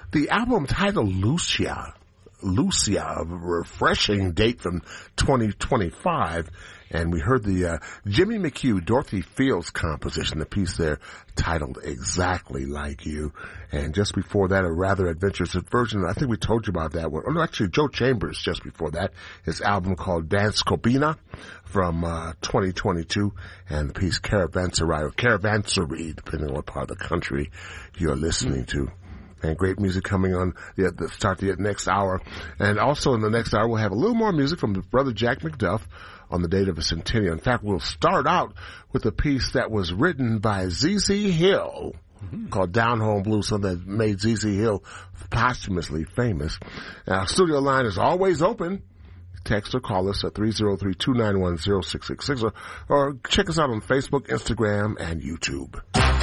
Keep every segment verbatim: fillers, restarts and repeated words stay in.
The album titled Lucia, Lucia, a refreshing date from twenty twenty-five. And we heard the uh, Jimmy McHugh, Dorothy Fields composition, the piece there titled Exactly Like You. And just before that, a rather adventurous version. I think we told you about that one. Oh, no, actually, Joe Chambers just before that. His album called Dance Cobina from uh, twenty twenty-two. And the piece Caravanserai, or Caravanserai, depending on what part of the country you're listening to. And great music coming on the, the start the next hour. And also in the next hour, we'll have a little more music from Brother Jack McDuff on the date of a centennial. In fact, we'll start out with a piece that was written by Z Z Hill, mm-hmm. called Down Home Blues, something that made Z Z Hill posthumously famous. Our studio line is always open. Text or call us at three oh three, two nine one, oh six six six or, or check us out on Facebook, Instagram, and YouTube.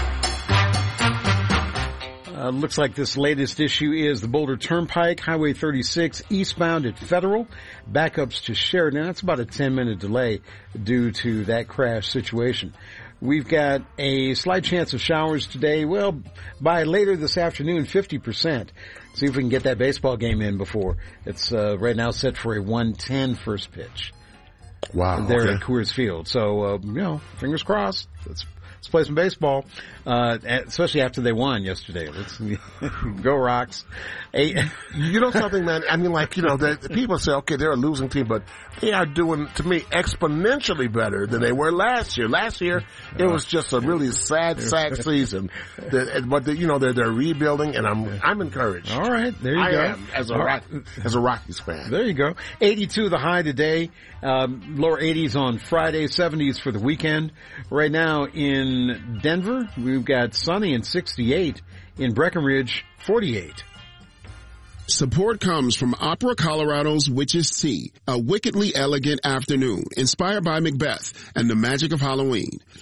Uh, looks like this latest issue is the Boulder Turnpike, Highway thirty-six, eastbound at Federal. Backups to Sheridan. That's about a ten-minute delay due to that crash situation. We've got a slight chance of showers today. Well, by later this afternoon, fifty percent. See if we can get that baseball game in before. It's uh, right now set for a one ten first pitch. Wow. There okay. at Coors Field. So, uh, you know, fingers crossed. Let's Let's play some baseball, uh, especially after they won yesterday. Let's go Rocks. Hey, you know something, man? I mean, like, you know, the, the people say, okay, they're a losing team, but they are doing, to me, exponentially better than they were last year. Last year, it was just a really sad, sad season. The, but, the, you know, they're, they're rebuilding, and I'm I'm encouraged. All right, there you I go. I am, as a, Rock, as a Rockies fan. There you go. eighty-two the high today. Um, lower eighties on Friday, seventies for the weekend. Right now in Denver, we've got sunny and sixty-eight. In Breckenridge, forty-eight. Support comes from Opera Colorado's Witch's Tea, a wickedly elegant afternoon inspired by Macbeth and the magic of Halloween.